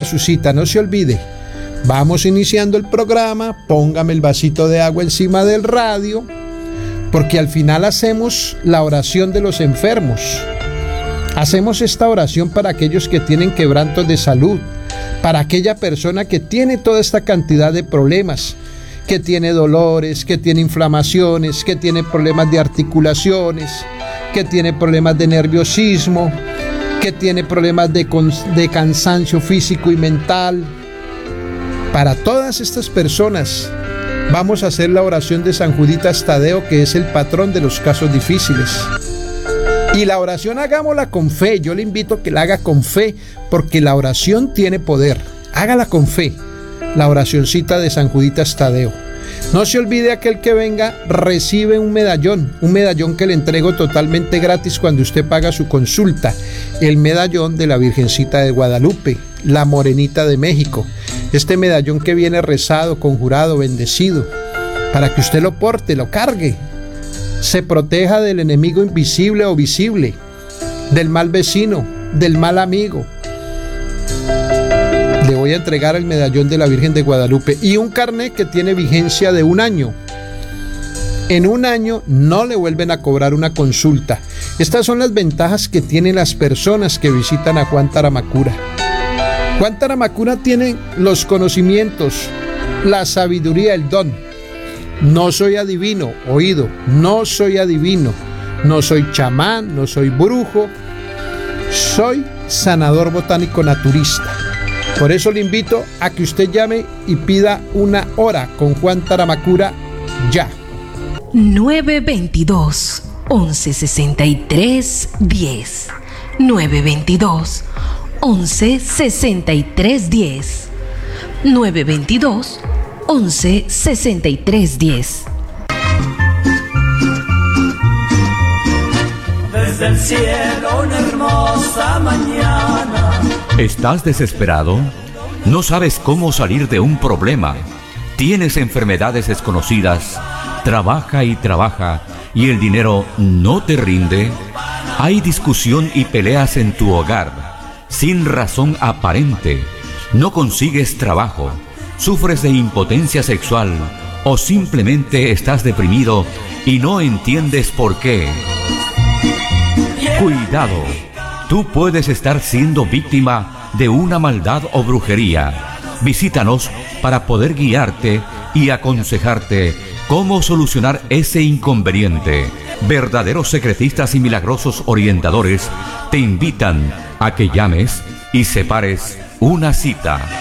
su cita. No se olvide, vamos iniciando el programa, póngame el vasito de agua encima del radio, porque al final hacemos la oración de los enfermos. Hacemos esta oración para aquellos que tienen quebrantos de salud, para aquella persona que tiene toda esta cantidad de problemas, que tiene dolores, que tiene inflamaciones, que tiene problemas de articulaciones, que tiene problemas de nerviosismo, que tiene problemas de cansancio físico y mental. Para todas estas personas vamos a hacer la oración de San Juditas Tadeo, que es el patrón de los casos difíciles. Y la oración hagámosla con fe. Yo le invito a que la haga con fe, porque la oración tiene poder. Hágala con fe, la oracioncita de San Juditas Tadeo. No se olvide, aquel que venga recibe un medallón que le entrego totalmente gratis cuando usted paga su consulta. El medallón de la Virgencita de Guadalupe, la Morenita de México. Este medallón que viene rezado, conjurado, bendecido, para que usted lo porte, lo cargue, se proteja del enemigo invisible o visible, del mal vecino, del mal amigo. Le voy a entregar el medallón de la Virgen de Guadalupe y un carnet que tiene vigencia de 1 año. En 1 año no le vuelven a cobrar una consulta. Estas son las ventajas que tienen las personas que visitan a Juan Taramacura. Juan Taramacura tiene los conocimientos, la sabiduría, el don. No soy adivino, oído, no soy adivino, no soy chamán, no soy brujo, soy sanador botánico naturista. Por eso le invito a que usted llame y pida una hora con Juan Taramacura ya. 922 1163 10 922 1163 10 922 116310. Desde el cielo una hermosa mañana. ¿Estás desesperado? ¿No sabes cómo salir de un problema? ¿Tienes enfermedades desconocidas? ¿Trabaja y trabaja y el dinero no te rinde? ¿Hay discusión y peleas en tu hogar sin razón aparente? ¿No consigues trabajo? ¿Sufres de impotencia sexual o simplemente estás deprimido y no entiendes por qué? Cuidado, tú puedes estar siendo víctima de una maldad o brujería. Visítanos para poder guiarte y aconsejarte cómo solucionar ese inconveniente. Verdaderos secretistas y milagrosos orientadores te invitan a que llames y separes una cita.